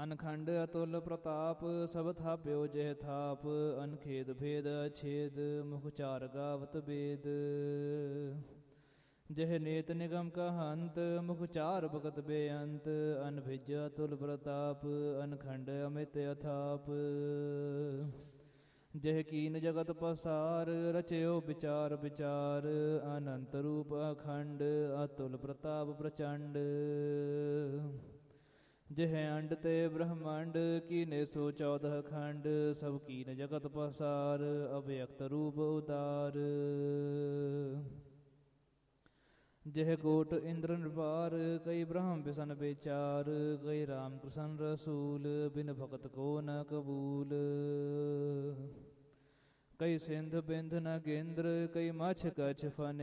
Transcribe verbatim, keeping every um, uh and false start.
ਅਨਖੰਡ ਅਤੁਲ ਪ੍ਰਤਾਪ ਸਭ ਥਾਪਿਓ ਜਹ ਥਾਪ। ਅਨਖੇਦ ਭੇਦ ਅਛੇਦ ਮੁਖ ਚਾਰ ਗਾਵਤ ਬੇਦ। ਜਹ ਨੇਤ ਨਿਗਮ ਕਹੰਤ ਮੁਖ ਚਾਰ ਭਗਤ ਬੇਅੰਤ। ਅਨਭਿਜ ਅਤੁਲ ਪ੍ਰਤਾਪ ਅਨਖੰਡ ਅਮਿਤ ਅਥਾਪ। ਜਹ ਕੀਨ ਜਗਤ ਪਸਾਰ ਰਚਿਓ ਵਿਚਾਰ ਵਿਚਾਰ। ਅਨੰਤ ਰੂਪ ਅਖੰਡ ਅਤੁਲ ਪ੍ਰਤਾਪ ਪ੍ਰਚੰਡ। ਜਹ ਅੰਡ ਤੇ ਬ੍ਰਹਮੰਡ ਕੀਨੇ ਸੋ ਚੌਦਹ ਖੰਡ। ਸਭ ਕੀਨ ਜਗਤ ਪਸਾਰ ਅਭਿਅਕਤ ਰੂਪ ਉਦਾਰ। ਜਹ ਕੋਟ ਇੰਦਰ ਨਿਰਭਾਰ ਕਈ ਬ੍ਰਹਮ ਬਿਸ਼ਨ ਵਿਚਾਰ। ਕਈ ਰਾਮ ਕ੍ਰਿਸ਼ਨ ਰਸੂਲ ਬਿਨ ਭਗਤ ਕੋ ਨ ਕਬੂਲ। ਕਈ ਸਿੰਧ ਬਿੰਦ ਨ ਗੇਂਦਰ ਕਈ ਮਛ ਕਛ ਫਨ